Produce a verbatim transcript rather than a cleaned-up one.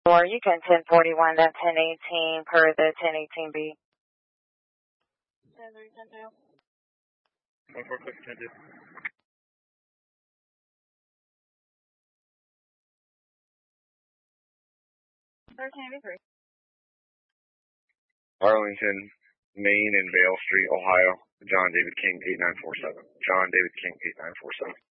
Or you can ten forty-one, that ten eighteen per the ten eighteen B. ten three, ten two. one four six, ten two. thirteen eighty-three. Arlington, Main and Vale Street, Ohio. John David King, eight nine four seven. John David King, eight nine four seven.